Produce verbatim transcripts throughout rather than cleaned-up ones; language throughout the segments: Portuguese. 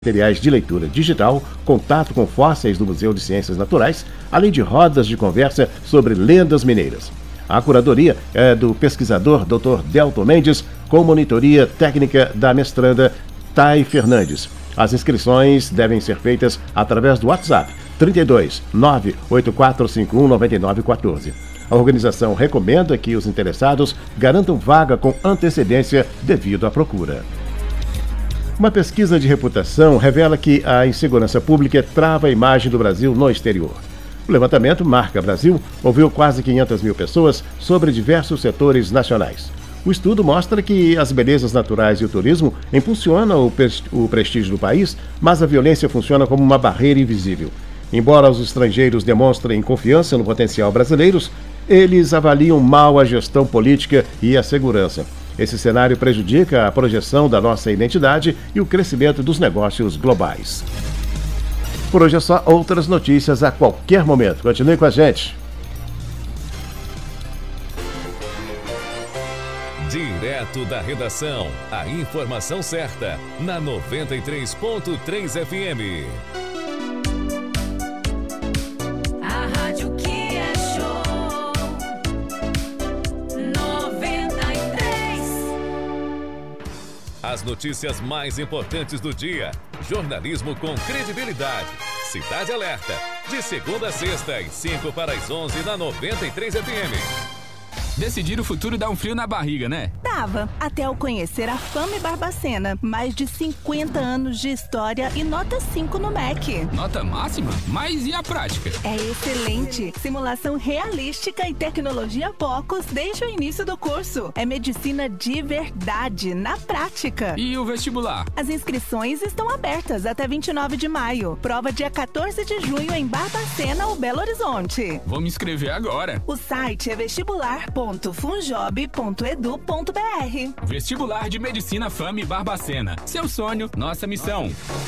materiais de leitura digital, contato com fósseis do Museu de Ciências Naturais, além de rodas de conversa sobre lendas mineiras. A curadoria é do pesquisador doutor Delton Mendes, com monitoria técnica da mestranda Thay Fernandes. As inscrições devem ser feitas através do WhatsApp trinta e dois, nove oito quatro cinco um, nove nove um quatro. A organização recomenda que os interessados garantam vaga com antecedência devido à procura. Uma pesquisa de reputação revela que a insegurança pública trava a imagem do Brasil no exterior. O levantamento Marca Brasil ouviu quase quinhentas mil pessoas sobre diversos setores nacionais. O estudo mostra que as belezas naturais e o turismo impulsionam o, o prestígio do país, mas a violência funciona como uma barreira invisível. Embora os estrangeiros demonstrem confiança no potencial brasileiro, eles avaliam mal a gestão política e a segurança. Esse cenário prejudica a projeção da nossa identidade e o crescimento dos negócios globais. Por hoje é só, outras notícias a qualquer momento. Continue com a gente. Direto da redação, a informação certa, na noventa e três ponto três F M. As notícias mais importantes do dia. Jornalismo com credibilidade. Cidade Alerta. De segunda a sexta, às cinco para as onze, na noventa e três F M. Decidir o futuro dá um frio na barriga, né? Dava, até eu conhecer a Fame Barbacena. Mais de cinquenta anos de história e nota cinco no M E C. Nota máxima? Mas e a prática? É excelente. Simulação realística e tecnologia Pocos desde o início do curso. É medicina de verdade, na prática. E o vestibular? As inscrições estão abertas até vinte e nove de maio. Prova dia quatorze de junho em Barbacena ou Belo Horizonte. Vou me inscrever agora. O site é vestibular ponto funjob ponto edu ponto br. Vestibular de Medicina Fame Barbacena. Seu sonho, nossa missão.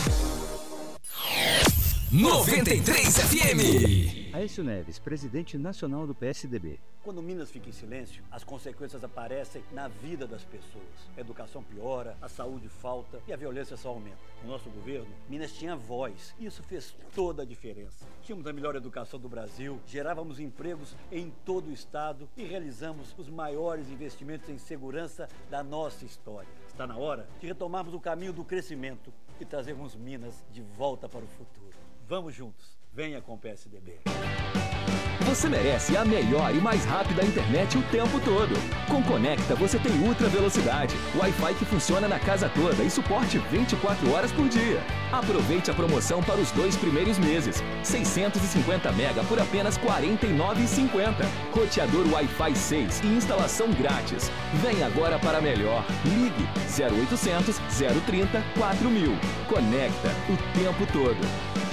noventa e três F M. Aécio Neves, presidente nacional do P S D B. Quando Minas fica em silêncio, as consequências aparecem na vida das pessoas. A educação piora, a saúde falta e a violência só aumenta. No nosso governo, Minas tinha voz e isso fez toda a diferença. Tínhamos a melhor educação do Brasil, gerávamos empregos em todo o estado e realizamos os maiores investimentos em segurança da nossa história. Está na hora de retomarmos o caminho do crescimento e trazermos Minas de volta para o futuro. Vamos juntos. Venha com o P S D B. Você merece a melhor e mais rápida internet o tempo todo. Com Conecta você tem ultra velocidade, Wi-Fi que funciona na casa toda e suporte vinte e quatro horas por dia. Aproveite a promoção para os dois primeiros meses. seiscentos e cinquenta mega por apenas quarenta e nove reais e cinquenta centavos. Roteador Wi-Fi seis e instalação grátis. Vem agora para melhor. Ligue zero oitocentos, zero trinta, quatro mil. Conecta o tempo todo.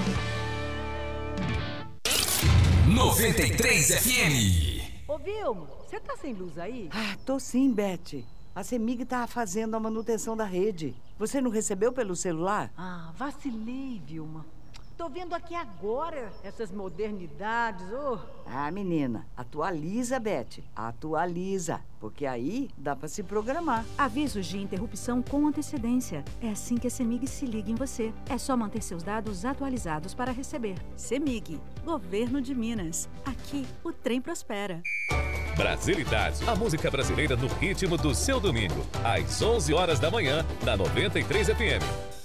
noventa e três F M. Ô, Vilmo, você tá sem luz aí? Ah, tô sim, Beth. A CEMIG tá fazendo a manutenção da rede. Você não recebeu pelo celular? Ah, vacilei, Vilma. Tô vendo aqui agora essas modernidades, ô. Ah, menina, atualiza, Beth. Atualiza, porque aí dá pra se programar. Avisos de interrupção com antecedência. É assim que a CEMIG se liga em você. É só manter seus dados atualizados para receber. CEMIG, Governo de Minas. Aqui, o trem prospera. Brasilidade, a música brasileira no ritmo do seu domingo. Às onze horas da manhã, na noventa e três F M.